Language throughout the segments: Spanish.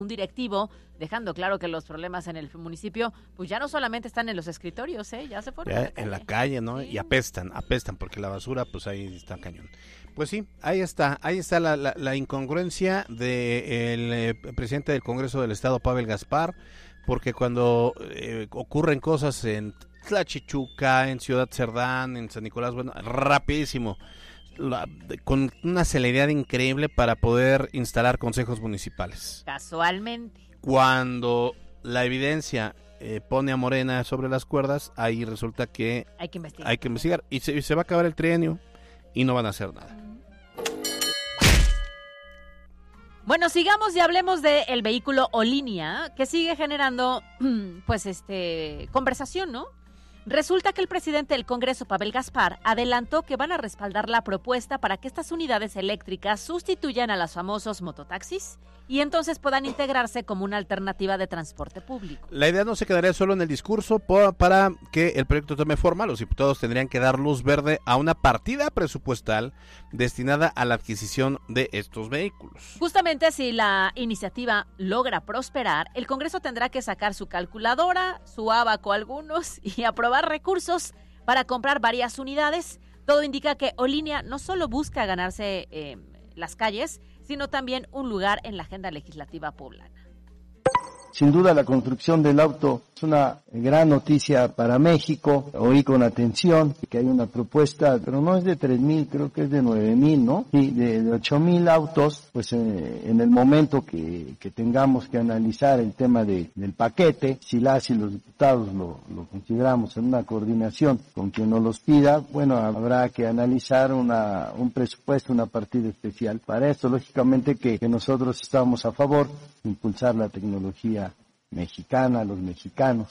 un directivo, dejando claro que los problemas en el municipio, pues ya no solamente están en los escritorios, ya se fueron ya en la calle, ¿no? Sí. Y apestan, porque la basura, pues ahí está cañón. Pues sí, ahí está la incongruencia del presidente del Congreso del Estado, Pavel Gaspar, porque cuando ocurren cosas en Tlachichuca, en Ciudad Cerdán, en San Nicolás, bueno, rapidísimo, con una celeridad increíble para poder instalar consejos municipales. Casualmente. Cuando la evidencia pone a Morena sobre las cuerdas, ahí resulta que hay que investigar. Y se va a acabar el trienio y no van a hacer nada. Bueno, sigamos y hablemos del vehículo Olinia, que sigue generando conversación, ¿no? Resulta que el presidente del Congreso, Pavel Gaspar, adelantó que van a respaldar la propuesta para que estas unidades eléctricas sustituyan a los famosos mototaxis y entonces puedan integrarse como una alternativa de transporte público. La idea no se quedaría solo en el discurso. Para que el proyecto tome forma, los diputados tendrían que dar luz verde a una partida presupuestal destinada a la adquisición de estos vehículos. Justamente si la iniciativa logra prosperar, el Congreso tendrá que sacar su calculadora, su abaco algunos y aprobar recursos para comprar varias unidades. Todo indica que Olinia no solo busca ganarse las calles, sino también un lugar en la agenda legislativa poblana. Sin duda la construcción del auto es una gran noticia para México. Oí con atención que hay una propuesta, pero no es de 3,000, creo que es de 9,000, ¿no? Y de 8,000 autos, pues en el momento que tengamos que analizar el tema del paquete, si las y los diputados lo consideramos en una coordinación con quien nos los pida, bueno, habrá que analizar un presupuesto, una partida especial para esto. Lógicamente que nosotros estamos a favor de impulsar la tecnología mexicana, los mexicanos.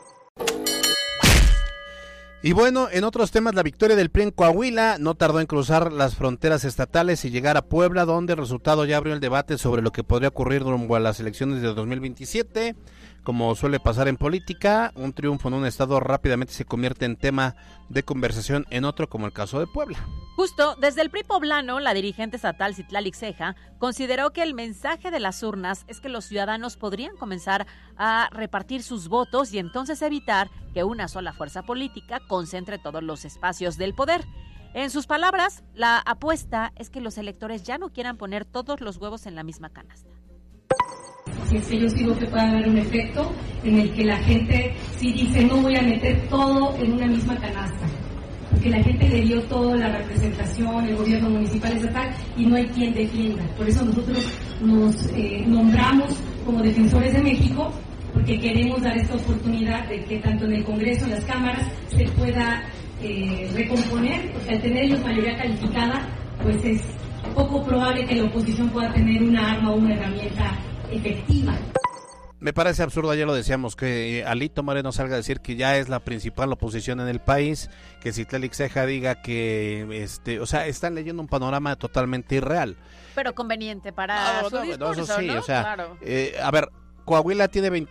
Y bueno, en otros temas, la victoria del PRI en Coahuila no tardó en cruzar las fronteras estatales y llegar a Puebla, donde el resultado ya abrió el debate sobre lo que podría ocurrir rumbo a las elecciones de 2027. Como suele pasar en política, un triunfo en un estado rápidamente se convierte en tema de conversación en otro, como el caso de Puebla. Justo, desde el PRI poblano, la dirigente estatal Citlali Ceja consideró que el mensaje de las urnas es que los ciudadanos podrían comenzar a repartir sus votos y entonces evitar que una sola fuerza política concentre todos los espacios del poder. En sus palabras, la apuesta es que los electores ya no quieran poner todos los huevos en la misma canasta. Si es que yo sigo que pueda haber un efecto en el que la gente sí dice no voy a meter todo en una misma canasta, porque la gente le dio toda la representación, el gobierno municipal estatal y no hay quien defienda. Por eso nosotros nos nombramos como defensores de México, porque queremos dar esta oportunidad de que tanto en el Congreso, en las cámaras, se pueda recomponer, porque al tener ellos mayoría calificada, pues es poco probable que la oposición pueda tener una arma o una herramienta efectiva. Me parece absurdo, ayer lo decíamos, que Alito Moreno salga a decir que ya es la principal oposición en el país, que Citlali Ceja diga que, están leyendo un panorama totalmente irreal. Pero conveniente para su discurso, eso sí, ¿no? Claro. A ver, Coahuila tiene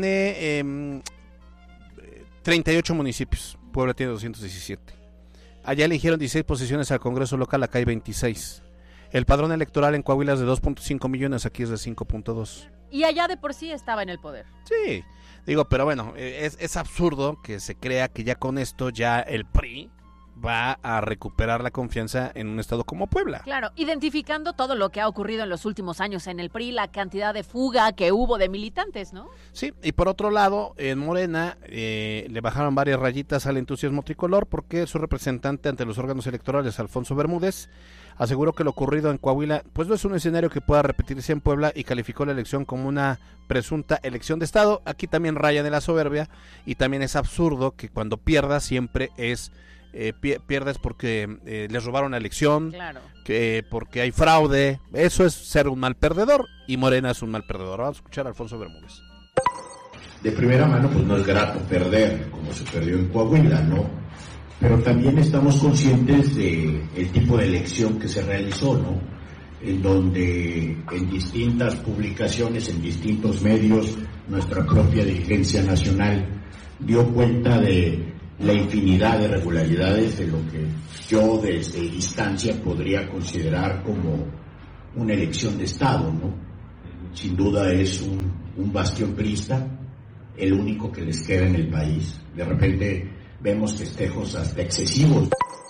38 municipios, Puebla tiene 217. Allá eligieron 16 posiciones al Congreso local, acá hay 26. El padrón electoral en Coahuila es de 2.5 millones, aquí es de 5.2. Y allá de por sí estaba en el poder. Sí, pero bueno, es absurdo que se crea que ya con esto ya el PRI va a recuperar la confianza en un estado como Puebla. Claro, identificando todo lo que ha ocurrido en los últimos años en el PRI, la cantidad de fuga que hubo de militantes, ¿no? Sí, y por otro lado, en Morena le bajaron varias rayitas al entusiasmo tricolor porque su representante ante los órganos electorales, Alfonso Bermúdez, aseguró que lo ocurrido en Coahuila pues no es un escenario que pueda repetirse en Puebla y calificó la elección como una presunta elección de estado. Aquí también raya de la soberbia y también es absurdo que cuando pierdas siempre es pierdes porque les robaron la elección, claro, que porque hay fraude. Eso es ser un mal perdedor y Morena es un mal perdedor. Vamos a escuchar a Alfonso Bermúdez. De primera mano pues no es grato perder como se perdió en Coahuila, ¿no? Pero también estamos conscientes de el tipo de elección que se realizó, ¿no? En donde en distintas publicaciones, en distintos medios, nuestra propia dirigencia nacional dio cuenta de la infinidad de irregularidades de lo que yo desde distancia podría considerar como una elección de Estado, ¿no? sin duda es un bastión priista, el único que les queda en el país. De repente vemos festejos hasta excesivos.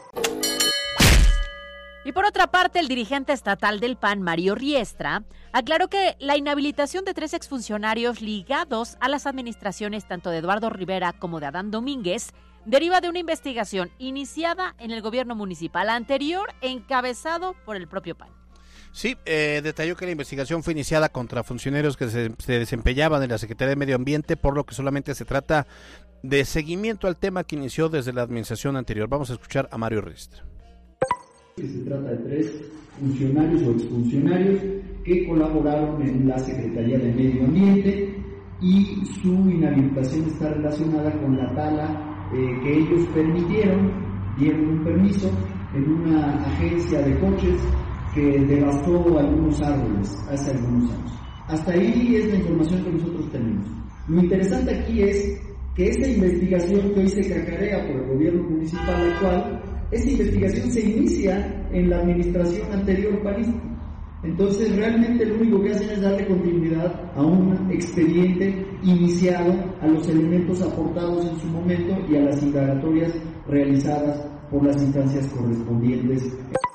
Y por otra parte, el dirigente estatal del PAN, Mario Riestra, aclaró que la inhabilitación de 3 exfuncionarios ligados a las administraciones tanto de Eduardo Rivera como de Adán Domínguez deriva de una investigación iniciada en el gobierno municipal anterior, encabezado por el propio PAN. Sí, detalló que la investigación fue iniciada contra funcionarios que se desempeñaban en la Secretaría de Medio Ambiente, por lo que solamente se trata de seguimiento al tema que inició desde la administración anterior. Vamos a escuchar a Mario Riestra. Se trata de 3 funcionarios o exfuncionarios que colaboraron en la Secretaría de Medio Ambiente y su inhabilitación está relacionada con la tala que ellos dieron un permiso en una agencia de coches que devastó algunos árboles hace algunos años. Hasta ahí es la información que nosotros tenemos. Lo interesante aquí es que esa investigación que hoy se cacarea por el gobierno municipal actual, esa investigación se inicia en la administración anterior panista. Entonces realmente lo único que hacen es darle continuidad a un expediente iniciado, a los elementos aportados en su momento y a las indagatorias realizadas por las instancias correspondientes.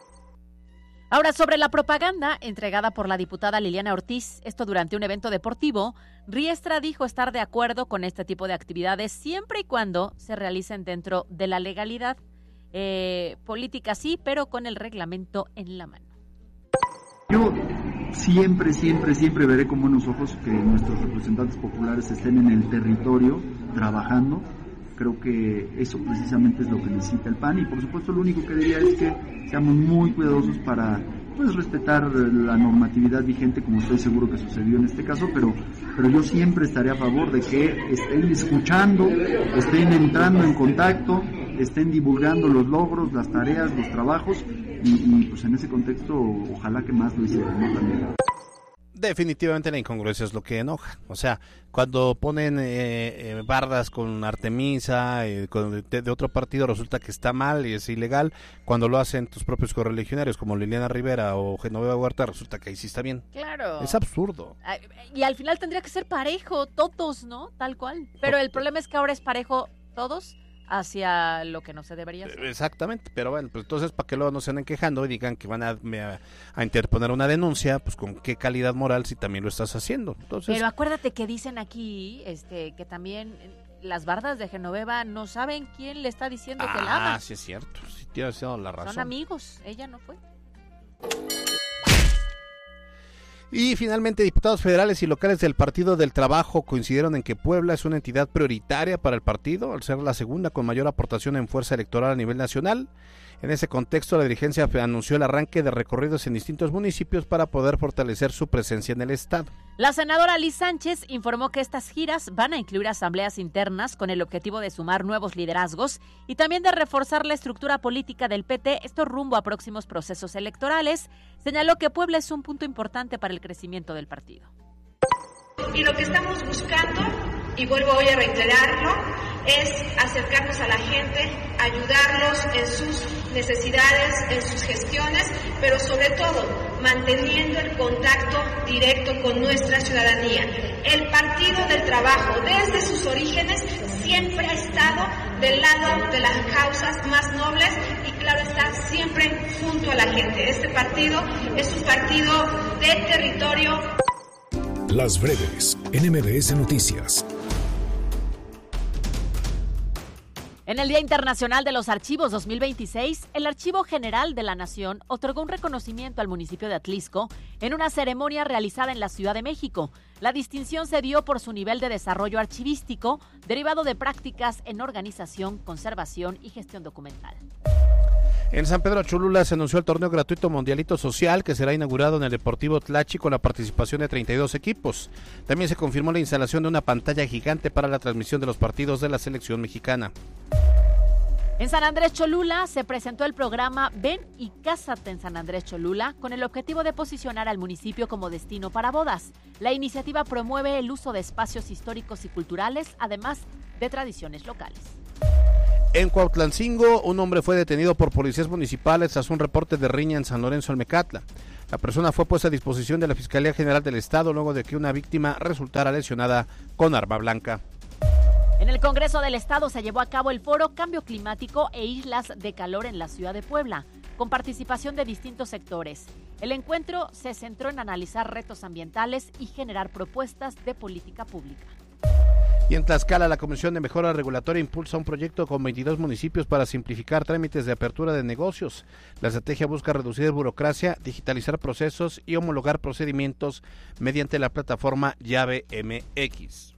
Ahora, sobre la propaganda entregada por la diputada Liliana Ortiz, esto durante un evento deportivo, Riestra dijo estar de acuerdo con este tipo de actividades siempre y cuando se realicen dentro de la legalidad. Política sí, pero con el reglamento en la mano. Yo siempre veré con buenos ojos que nuestros representantes populares estén en el territorio trabajando. Creo que eso precisamente es lo que necesita el PAN y por supuesto lo único que diría es que seamos muy cuidadosos para respetar la normatividad vigente, como estoy seguro que sucedió en este caso, pero yo siempre estaré a favor de que estén escuchando, estén entrando en contacto, estén divulgando los logros, las tareas, los trabajos y pues en ese contexto ojalá que más lo hicieran, ¿no? También. Definitivamente la incongruencia es lo que enoja. O sea, cuando ponen bardas con Artemisa de otro partido, resulta que está mal y es ilegal. Cuando lo hacen tus propios correligionarios como Liliana Rivera o Genoveva Huerta, resulta que ahí sí está bien. Claro. Es absurdo. Y al final tendría que ser parejo, todos, ¿no? Tal cual. Pero el problema es que ahora es parejo todos hacia lo que no se debería hacer. Exactamente, pero bueno, pues entonces para que luego no se anden quejando y digan que van a interponer una denuncia, pues con qué calidad moral si también lo estás haciendo. Entonces, pero acuérdate que dicen aquí que también las bardas de Genoveva no saben quién le está diciendo que la ama. Ah, sí es cierto, sí tienes toda la razón. Son amigos, ella no fue. Y finalmente, diputados federales y locales del Partido del Trabajo coincidieron en que Puebla es una entidad prioritaria para el partido, al ser la segunda con mayor aportación en fuerza electoral a nivel nacional. En ese contexto, la dirigencia anunció el arranque de recorridos en distintos municipios para poder fortalecer su presencia en el estado. La senadora Liz Sánchez informó que estas giras van a incluir asambleas internas con el objetivo de sumar nuevos liderazgos y también de reforzar la estructura política del PT, esto rumbo a próximos procesos electorales. Señaló que Puebla es un punto importante para el crecimiento del partido. Y lo que estamos buscando, y vuelvo hoy a reiterarlo, es acercarnos a la gente, ayudarlos en sus necesidades, en sus gestiones, pero sobre todo manteniendo el contacto directo con nuestra ciudadanía. El Partido del Trabajo, desde sus orígenes, siempre ha estado del lado de las causas más nobles y claro está, siempre junto a la gente. Este partido es un partido de territorio. Las breves en MBS Noticias. En el Día Internacional de los Archivos 2026, el Archivo General de la Nación otorgó un reconocimiento al municipio de Atlixco en una ceremonia realizada en la Ciudad de México. La distinción se dio por su nivel de desarrollo archivístico, derivado de prácticas en organización, conservación y gestión documental. En San Pedro Cholula se anunció el torneo gratuito Mundialito Social que será inaugurado en el Deportivo Tlachi con la participación de 32 equipos. También se confirmó la instalación de una pantalla gigante para la transmisión de los partidos de la selección mexicana. En San Andrés Cholula se presentó el programa Ven y Cásate en San Andrés Cholula con el objetivo de posicionar al municipio como destino para bodas. La iniciativa promueve el uso de espacios históricos y culturales, además de tradiciones locales. En Cuautlancingo, un hombre fue detenido por policías municipales tras un reporte de riña en San Lorenzo Almecatla. La persona fue puesta a disposición de la Fiscalía General del Estado luego de que una víctima resultara lesionada con arma blanca. En el Congreso del Estado se llevó a cabo el foro Cambio Climático e Islas de Calor en la ciudad de Puebla, con participación de distintos sectores. El encuentro se centró en analizar retos ambientales y generar propuestas de política pública. Y en Tlaxcala, la Comisión de Mejora Regulatoria impulsa un proyecto con 22 municipios para simplificar trámites de apertura de negocios. La estrategia busca reducir burocracia, digitalizar procesos y homologar procedimientos mediante la plataforma Llave MX.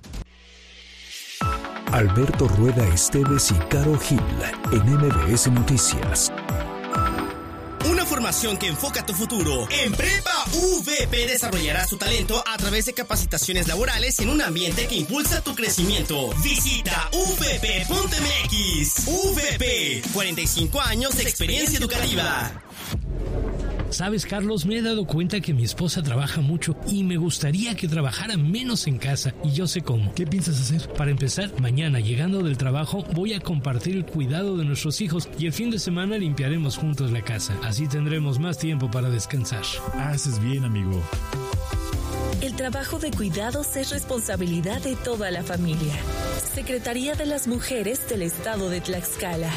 Alberto Rueda Esteves y Caro Gil en MBS Noticias. Una formación que enfoca tu futuro. En Prepa VP desarrollará su talento a través de capacitaciones laborales en un ambiente que impulsa tu crecimiento. Visita vp.mx. VP, 45 años de experiencia educativa. Sabes, Carlos, me he dado cuenta que mi esposa trabaja mucho y me gustaría que trabajara menos en casa, y yo sé cómo. ¿Qué piensas hacer? Para empezar, mañana llegando del trabajo voy a compartir el cuidado de nuestros hijos y el fin de semana limpiaremos juntos la casa. Así tendremos más tiempo para descansar. Haces bien, amigo. El trabajo de cuidados es responsabilidad de toda la familia. Secretaría de las Mujeres del Estado de Tlaxcala.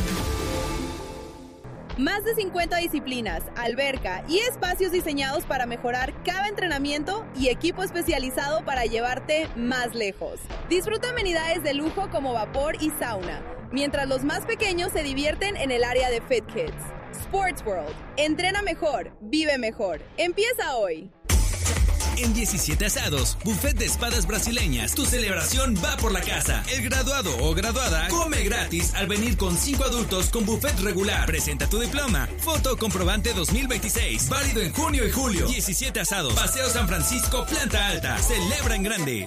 Más de 50 disciplinas, alberca y espacios diseñados para mejorar cada entrenamiento y equipo especializado para llevarte más lejos. Disfruta amenidades de lujo como vapor y sauna, mientras los más pequeños se divierten en el área de Fit Kids. Sports World. Entrena mejor, vive mejor. Empieza hoy. En 17 asados, buffet de espadas brasileñas. Tu celebración va por la casa. El graduado o graduada come gratis al venir con 5 adultos con buffet regular. Presenta tu diploma. Foto comprobante 2026. Válido en junio y julio. 17 asados. Paseo San Francisco, planta alta. Celebra en grande.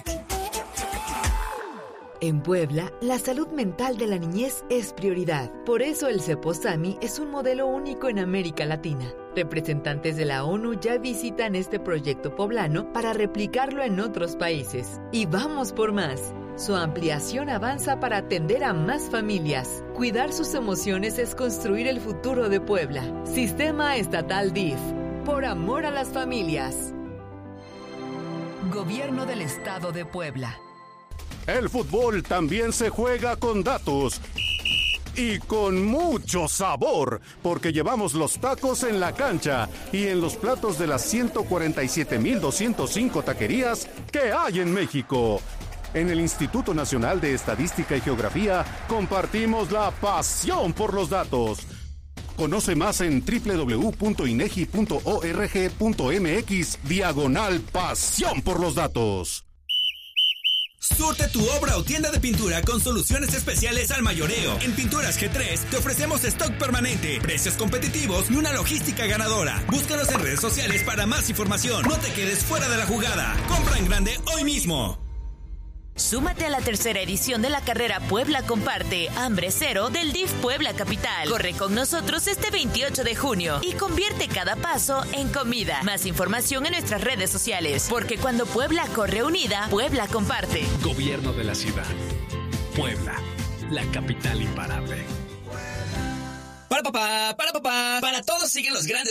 En Puebla, la salud mental de la niñez es prioridad. Por eso el Ceposami es un modelo único en América Latina. Representantes de la ONU ya visitan este proyecto poblano para replicarlo en otros países. Y vamos por más. Su ampliación avanza para atender a más familias. Cuidar sus emociones es construir el futuro de Puebla. Sistema Estatal DIF. Por amor a las familias. Gobierno del Estado de Puebla. El fútbol también se juega con datos y con mucho sabor, porque llevamos los tacos en la cancha y en los platos de las 147,205 taquerías que hay en México. En el Instituto Nacional de Estadística y Geografía compartimos la pasión por los datos. Conoce más en www.inegi.org.mx/pasión por los datos. Surte tu obra o tienda de pintura con soluciones especiales al mayoreo. En Pinturas G3 te ofrecemos stock permanente, precios competitivos y una logística ganadora. Búscanos en redes sociales para más información. No te quedes fuera de la jugada. Compra en grande hoy mismo. Súmate a la tercera edición de la carrera Puebla Comparte, Hambre Cero del DIF Puebla Capital. Corre con nosotros este 28 de junio y convierte cada paso en comida. Más información en nuestras redes sociales, porque cuando Puebla corre unida, Puebla comparte. Gobierno de la ciudad. Puebla, la capital imparable. Para todos siguen los grandes